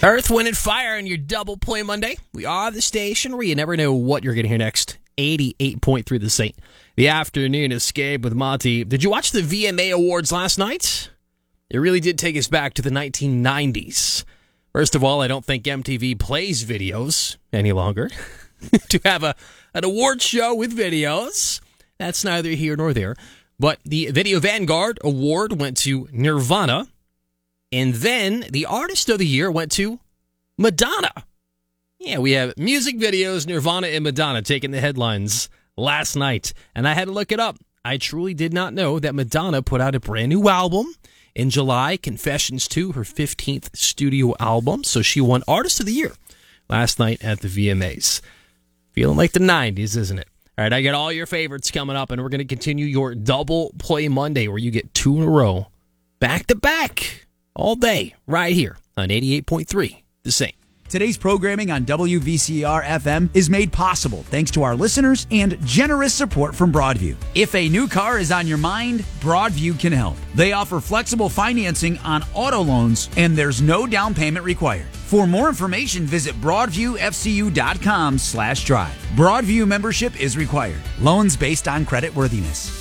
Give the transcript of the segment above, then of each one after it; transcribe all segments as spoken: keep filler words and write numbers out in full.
Earth, Wind, and Fire on your Double Play Monday. We are the station where you never know what you're going to hear next. eighty-eight point three The Saint. The Afternoon Escape with Monty. Did you watch the V M A Awards last night? It really did take us back to the nineteen nineties. First of all, I don't think M T V plays videos any longer. To have a an award show with videos, that's neither here nor there. But the Video Vanguard Award went to Nirvana. And then the Artist of the Year went to Madonna. Yeah, we have music videos, Nirvana and Madonna taking the headlines last night. And I had to look it up. I truly did not know that Madonna put out a brand new album in July, Confessions two, her fifteenth studio album. So she won Artist of the Year last night at the V M As. Feeling like the nineties, isn't it? All right, I got all your favorites coming up, and we're going to continue your Double Play Monday, where you get two in a row, back to back, all day, right here on eighty-eight point three The Saint. Today's programming on W V C R F M is made possible thanks to our listeners and generous support from Broadview. If a new car is on your mind, Broadview can help. They offer flexible financing on auto loans, and there's no down payment required. For more information, visit broadviewfcu.com slash drive. Broadview membership is required. Loans based on credit worthiness.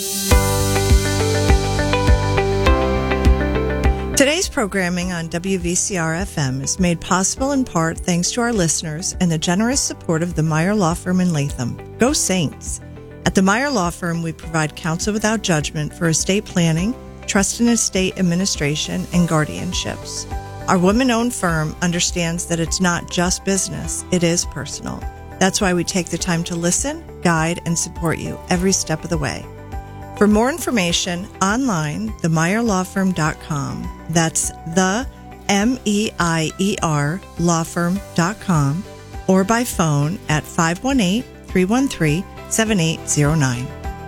Today's programming on W V C R F M is made possible in part thanks to our listeners and the generous support of the Meyer Law Firm in Latham. Go Saints! At the Meyer Law Firm, we provide counsel without judgment for estate planning, trust and estate administration, and guardianships. Our women-owned firm understands that it's not just business, it is personal. That's why we take the time to listen, guide, and support you every step of the way. For more information, online, the meyer law firm dot com. That's the M E I E R law firm dot com, or by phone at five one eight, three one three, seven eight zero nine.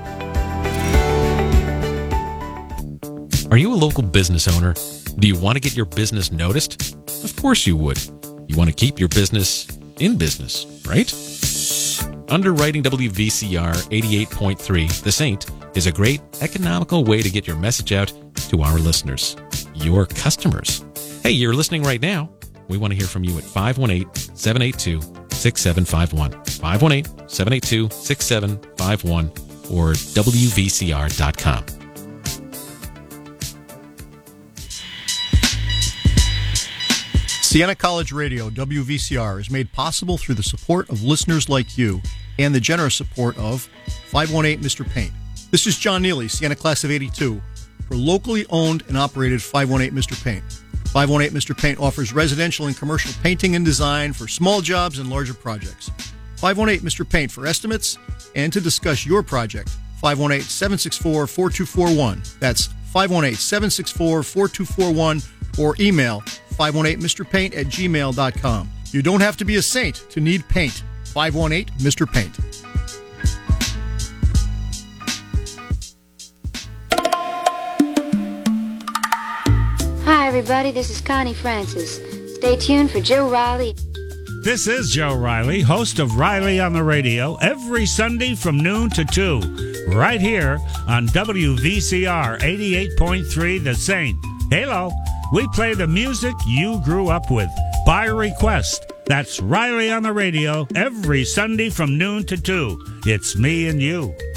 Are you a local business owner? Do you want to get your business noticed? Of course you would. You want to keep your business in business, right? Underwriting W V C R eighty-eight point three The Saint is a great economical way to get your message out to our listeners, your customers. Hey, you're listening right now. We want to hear from you at five one eight, seven eight two, six seven five one, five one eight, seven eight two, six seven five one, or W V C R dot com. Siena College Radio, W V C R, is made possible through the support of listeners like you and the generous support of five one eight Mister Paint. This is John Neely, Siena Class of eighty-two, for locally owned and operated five one eight Mister Paint. five one eight Mister Paint offers residential and commercial painting and design for small jobs and larger projects. five one eight Mister Paint for estimates and to discuss your project. five one eight, seven six four, four two four one. That's five one eight, seven six four, four two four one, or email five one eight Mister Paint at gmail dot com. You don't have to be a saint to need paint. five one eight Mister Paint. Hi, everybody. This is Connie Francis. Stay tuned for Joe Riley. This is Joe Riley, host of Riley on the Radio, every Sunday from noon to two, right here on W V C R eighty-eight point three The Saint. Hello. We play the music you grew up with by request. That's Riley on the Radio every Sunday from noon to two. It's me and you.